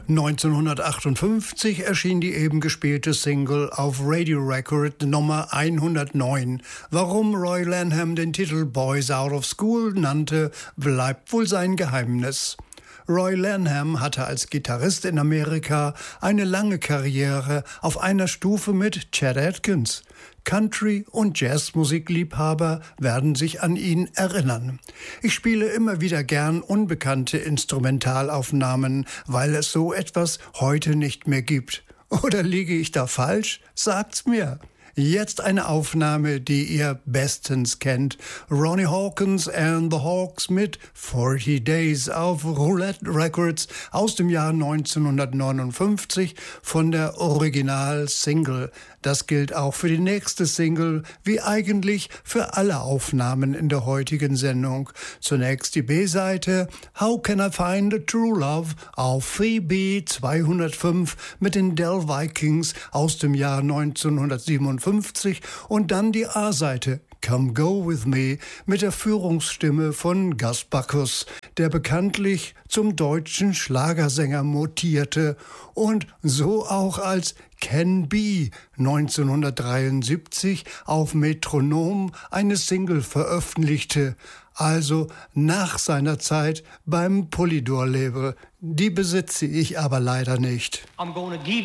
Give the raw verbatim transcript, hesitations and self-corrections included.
neunzehnhundertachtundfünfzig erschien die eben gespielte Single auf Radio Record Nummer hundertneun. Warum Roy Lanham den Titel Boys Out of School nannte, bleibt wohl sein Geheimnis. Roy Lanham hatte als Gitarrist in Amerika eine lange Karriere auf einer Stufe mit Chet Atkins. Country- und Jazzmusikliebhaber werden sich an ihn erinnern. Ich spiele immer wieder gern unbekannte Instrumentalaufnahmen, weil es so etwas heute nicht mehr gibt. Oder liege ich da falsch? Sagt's mir. Jetzt eine Aufnahme, die ihr bestens kennt. Ronnie Hawkins and the Hawks mit forty Days auf Roulette Records aus dem Jahr neunzehnhundertneunundfünfzig von der Original-Single. Das gilt auch für die nächste Single, wie eigentlich für alle Aufnahmen in der heutigen Sendung. Zunächst die B-Seite How Can I Find a True Love auf vier B zweihundertfünf mit den Del Vikings aus dem Jahr neunzehnhundertsiebenundfünfzig und dann die A-Seite Come Go With Me mit der Führungsstimme von Gus Bacchus, der bekanntlich zum deutschen Schlagersänger mutierte und so auch als Ken B neunzehnhundertdreiundsiebzig auf Metronom eine Single veröffentlichte, also nach seiner Zeit beim Polydor-Label. Die besitze ich aber leider nicht. I'm gonna give